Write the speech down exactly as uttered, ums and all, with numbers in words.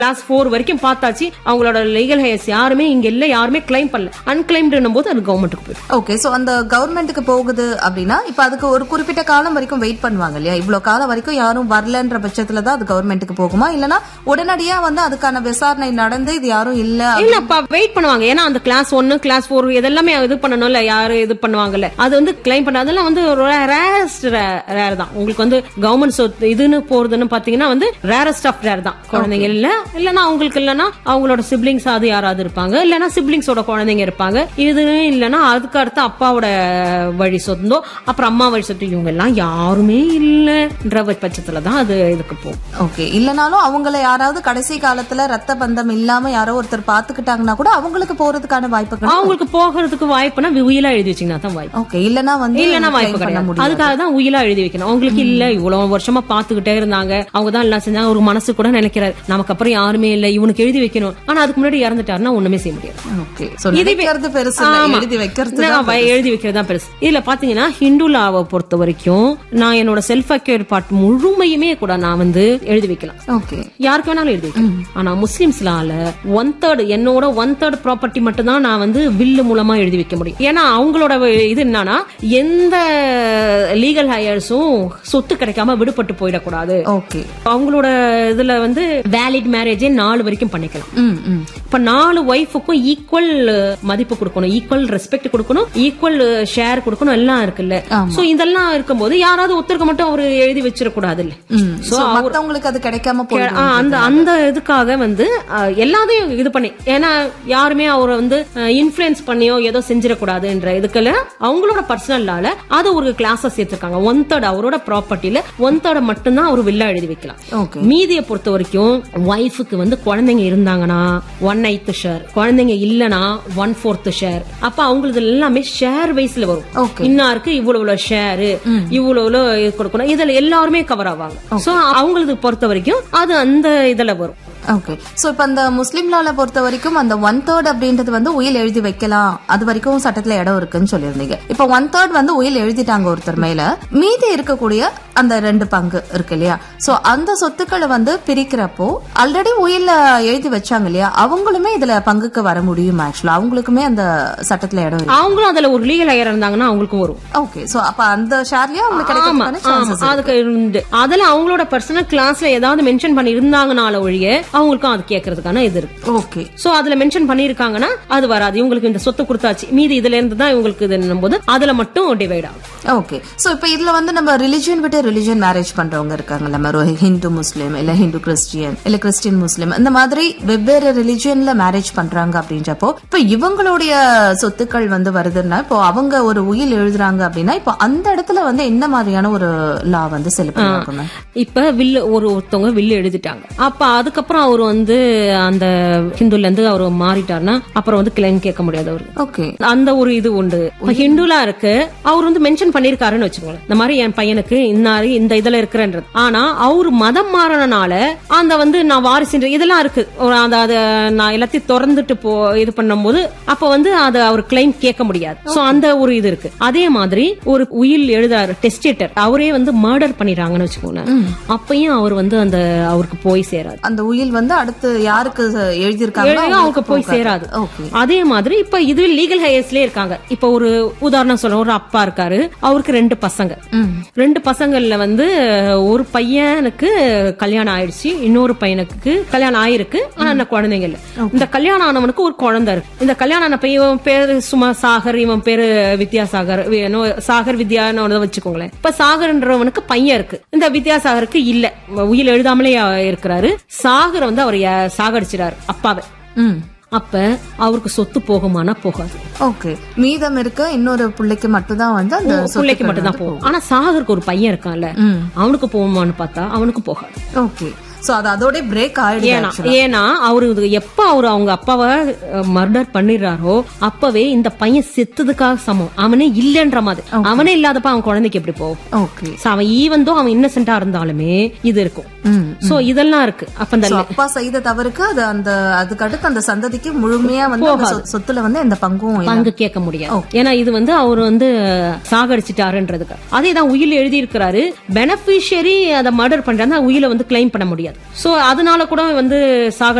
Class போர் வரைக்கும் பார்த்தாச்சு, அவங்களோட லீகல் ஹையர்ஸ் யாருமே இங்க இல்ல, யாருமே கிளைம் பண்ணல. அன்கிளைம்டு போது அது கவர்மெண்ட்டுக்கு போயிடும். ஓகே, சோ அந்த கவர்மெண்ட்டுக்கு போகுது அப்படின்னா இப்ப அதுக்கு ஒரு குறிப்பிட்ட காலம் வரைக்கும் வெயிட் பண்ணுவாங்க இல்லையா? இவ்வளவு காலம் வரைக்கும் யாரும் வரலன்ற பட்சத்துலதான் அது கவர்மெண்ட்டுக்கு போகுமா, இல்லனா உடனடியா வந்து அதுக்கான விசாரணை நடந்து இது யாரும் இல்ல இல்லப்பா வெயிட் பண்ணுவாங்க. ஏன்னா அந்த கிளாஸ் ஒன்னு கிளாஸ் போர் இதெல்லாமே இது பண்ணணும்ல, யாரு இது பண்ணுவாங்கல்ல, அது வந்து கிளைம் பண்ண அதெல்லாம் வந்து ரேரஸ்ட் ரேர் தான். உங்களுக்கு வந்து கவர்மெண்ட் சொத்து இதுன்னு போறதுன்னு பாத்தீங்கன்னா வந்து ரேரஸ்ட் ஆஃப் ரேர் தான். குழந்தைங்க இல்ல இல்லன்னா அவங்களுக்கு இல்லன்னா அவங்களோட சிப்ளிங்ஸ் அது யாராவது இருப்பாங்க, இல்லன்னா சிப்ளிங்ஸோட குழந்தைங்க இருப்பாங்க. இது இல்லன்னா அதுக்கு அடுத்து அப்பாவோட வழி சொந்தோ அப்புறம் அம்மா வழி சொத்து இவங்க எல்லாம் யாருமே இல்லன்ற பட்சத்துலதான் அது இதுக்கு போகும். ஓகே, இல்லனாலும் அவங்கள யாராவது கடைசி காலத்துல ரத்த பந்தம் இல்லாம யாரோ ஒருத்தர் பாத்துக்கிட்டாங்கன்னா கூட அவங்களுக்கு போறதுக்கான வாய்ப்புகள், அவங்களுக்கு போகிறதுக்கு வாய்ப்புனா உயிலா எழுதி வச்சீங்கன்னா தான் வாய்ப்பு. ஓகே, இல்லனா வந்து இல்லன்னா வாய்ப்பு கிடையாது. அதுக்காக தான் உயிலா எழுதி வைக்கணும். அவங்களுக்கு இல்ல இவ்வளவு வருஷமா பாத்துக்கிட்டே இருந்தாங்க, அவங்க தான் எல்லாம் செஞ்சாங்க, ஒரு மனசு கூட நினைக்கிறாரு நமக்கு அப்புறம் யாருமே இல்ல, இவனுக்கு எழுதி வைக்கணும். ஆனா அதுக்கு முன்னாடி இறந்துட்டாருன்னா ஒண்ணுமே செய்ய முடியாது. எழுதி வைக்கிறது தான் பெருசு. இதுல பாத்தீங்கன்னா ஹிந்துலாவை பொறுத்த வரைக்கும் நான் என்னோட செல்ஃப் அக்யூர் பார்ட் முழுமையுமே கூட நான் வந்து எழுதி வைக்கலாம். யாருக்கு வேணாலும் எழுதி வைக்கலாம். ஆனா முஸ்லிம்ஸ்லால ஒன் தேர்ட் என்னோட ஒன் தேர்ட் ப்ராப்பர்ட்டி மட்டும் தான் நான் வந்து வில்லு மூலமா எழுதி வைக்க முடியும். ஏன்னா அவங்களோட இது என்னன்னா எந்த லீகல் ஹையர்ஸும் சொத்து கிடைக்காம விடுபட்டு போயிடக்கூடாது. அவங்களோட இதுல வந்து வேலிட் மேரேஜே நாலு வரைக்கும் பண்ணிக்கலாம். இப்ப நாலு ஒய்ஃபுக்கும் ஈக்குவல் மதிப்பு கொடுக்கணும், ஈக்குவல் ரெஸ்பெக்ட் கொடுக்கணும், ஈக்குவல் ஷேர் கொடுக்கணும், எல்லாம் இருக்குல்ல. சோ இதெல்லாம் இருக்கும்போது யாராவது ஒருத்தருக்கு மட்டும் அவரு எழுதி வச்சிடக்கூடாது இல்ல. அவங்களுக்கு அது கிடைக்காம அந்த அந்த இதுக்காக வந்து எல்லாத்தையும் இது பண்ணி, ஏன்னா யாருமே அவரை வந்து இன்ஃபுளுன்ஸ் பண்ணியோ ஏதோ செஞ்சிடக்கூடாதுன்ற இதுக்குல அவங்களோட பர்சனலால அது ஒரு கிளாஸ் சேர்த்திருக்காங்க. ஒன் தேர்ட் அவரோட ப்ராப்பர்ட்டில ஒன் தேர்ட் மட்டும்தான் அவர் வில்லா எழுதி வைக்கலாம். மீதியை பொறுத்த வரைக்கும் ஒய்ஃபுக்கு வந்து குழந்தைங்க இருந்தாங்கன்னா ஒன் எய்த் ஷேர், குழந்தைங்க இல்லனா ஒன் ஃபோர்த் ஷேர். அப்ப அவங்களுக்கு எல்லாமே ஷேர் வைஸ்ல வரும். இன்னாருக்கு இவ்வளவு ஷேர், இவ்வளவு கொடுக்கணும், இதுல எல்லாருமே கவர் ஆவாங்க. சோ அவங்களுக்கு பொறுத்த வரைக்கும் அது அந்த இதுல வரும். ஓகே, சோ இப்ப அந்த முஸ்லிம் லால பொறுத்த வரைக்கும் அந்த ஒன் தேர்ட் அப்படின்றது வந்து உயில் எழுதி வைக்கலாம், அது வரைக்கும் சட்டத்துல இடம் இருக்குன்னு சொல்லியிருந்தீங்க. இப்ப ஒன் தேர்ட் வந்து உயில் எழுதிட்டாங்க ஒருத்தர் மேல, மீதி இருக்கக்கூடிய அந்த ரெண்டு பங்கு இருக்கு இல்லையா? சோ அந்த சொத்துக்களை வந்து பிரிக்கிறப்போ ஆல்ரெடி உயில எழுதி வச்சாங்க இல்லையா, அவங்களுமே இதுல பங்குக்கு வர முடியும். ஆக்சுவலா அவங்களுக்குமே அந்த சட்டத்துல இடம் இருக்கு. அவங்களும் அதுல ஒரு லீகல் ஹையர் இருந்தாங்கன்னா அவங்களுக்கும் வரும். ஓகே, சோ அப்ப அந்த ஷேர்லயே அவங்களுக்கு கிடைக்கும். அதுக்கு இருந்து அதுல அவங்களோட பர்சனல் கிளாஸ்ல ஏதாவது மென்ஷன் பண்ணி இருந்தாங்கனால ஒழிய அவங்களுக்கும் அது கேட்கறதுக்கான இது இருக்கு. ஓகே, சோ அதுல மென்ஷன் பண்ணிருக்காங்கன்னா அது வராது. இவங்களுக்கு இந்த சொத்து கொடுத்தாச்சு, மீதி இதுல இருந்து தான் இவங்களுக்கு இதுன்னும் போது அதுல மட்டும் டிவைட் ஆகும். ஓகே, சோ இப்ப இதுல வந்து நம்ம ரிலிஜியன் விட்டு ரிலிஜியன் மேரேஜ் பண்றவங்க இருக்காங்கல்ல, நம்ம ஹிந்து முஸ்லீம் இல்ல ஹிந்து கிறிஸ்டியன் இல்ல கிறிஸ்டியன் முஸ்லீம், இந்த மாதிரி வெவ்வேறு ரிலிஜியன்ல மேரேஜ் பண்றாங்க அப்படின்றப்போ இப்ப இவங்களுடைய சொத்துக்கள் வந்து வருதுன்னா, இப்போ அவங்க ஒரு உயில் எழுதுறாங்க அப்படின்னா இப்போ அந்த இடத்துல வந்து என்ன மாதிரியான ஒரு லா வந்து செலுத்துறாங்க? இப்ப வில்லு ஒரு ஒருத்தவங்க வில்லு எழுதிட்டாங்க, அப்ப அதுக்கப்புறம் அவர் வந்து அந்த ஹிந்துல இருந்து அவர் மாறிட்டார்னா அப்புறம் வந்து கிளைம் கேட்க முடியாது அவரு. ஓகே, அந்த ஒரு இது உண்டு. ஹிந்துலா இருக்கு, அவர் வந்து மென்ஷன் பண்ணிருக்காருன்னு வச்சுக்கோங்க, இந்த மாதிரி என் பையனுக்கு இன்னாரு இந்த இதுல இருக்கிறன்றது. ஆனா அவர் மதம் மாறினால அந்த வந்து நான் வாரிசு இதெல்லாம் இருக்கு, நான் எல்லாத்தையும் திறந்துட்டு போ இது பண்ணும் போது அப்ப வந்து அதை அவர் கிளைம் கேட்க முடியாது. சோ அந்த ஒரு இது இருக்கு. அதே மாதிரி ஒரு உயில் எழுதாரு டெஸ்டேட்டர், அவரே வந்து மர்டர் பண்ணிடுறாங்கன்னு வச்சுக்கோங்க, அப்பயும் அவர் வந்து அந்த அவருக்கு போய் சேராது. அந்த உயில் வந்து அடுத்து யாருக்கு எழுதிருக்காங்க அவங்க போய் சேராது. அதே மாதிரி இப்ப இது லீகல் ஹையர்ஸ்லயே இருக்காங்க. இப்ப ஒரு உதாரணம் சொல்ற, ஒரு அப்பா இருக்காரு, அவருக்கு ரெண்டு பசங்க, ரெண்டு பசங்கள்ல வந்து ஒரு பையனுக்கு கல்யாணம் ஆயிடுச்சு, இன்னொரு பையனுக்கு கல்யாணம் ஆயிருக்கு, ஆனா குழந்தைங்க இல்ல. இந்த கல்யாணம் ஆனவனுக்கு ஒரு குழந்தை இருக்கு. இந்த கல்யாணம் ஆன பையன் இவன் பேரு சும்மா சாகர், இவன் பேரு வித்யாசாகர், சாகர் வித்யான்னு வச்சுக்கோங்களேன். இப்ப சாகர்ன்றவனுக்கு பையன் இருக்கு, இந்த வித்யாசாகருக்கு இல்ல, உயில் எழுதாமலே இருக்கிறாரு. சாகர் வந்து அவர் சாகடிச்சிடாரு அப்பாவை. அப்ப அவருக்கு சொத்து போகுமானா போகாது. ஓகே, மீதம் இருக்க இன்னொரு பிள்ளைக்கு மட்டும் தான் வந்து அந்த பிள்ளைக்கு மட்டும் தான் போகும். ஆனா சாகருக்கு ஒரு பையன் இருக்கான்ல, அவனுக்கு போகுமான்னு பார்த்தா அவனுக்கு போகாது. ஓகே, சோ அது அதோட பிரேக் ஆயிடுச்சு. ஏன்னா அவரு எப்ப அவரு அவங்க அப்பாவை மர்டர் பண்ணிடுறாரோ அப்பவே இந்த பையன் செத்ததுக்காக சமம், அவனே இல்லன்ற மாதிரி. அவனே இல்லாதப்ப அவன் குழந்தைக்கு எப்படி போகும்? அவன் ஈவன் அவன் இன்னசென்டா இருந்தாலுமே இது இருக்கும். சோ இதெல்லாம் இருக்கு. அப்ப அந்த அப்பா செய்த தவறுக்கு அது அந்த அதுக்கு அடுத்து அந்த சந்ததிக்கு முழுமையா வந்து சொத்துல வந்து எந்த பங்கும் பங்கு கேட்க முடியாது. ஏன்னா இது வந்து அவர் வந்து சாகடிச்சிட்டாருன்றதுக்கு. அதேதான் உயில் எழுதி இருக்கிறாரு, பெனிஃபிஷியரி அதை மர்டர் பண்றாங்க, உயில வந்து கிளைம் பண்ண முடியாது. முடியாது. சோ அதனால கூட வந்து சாக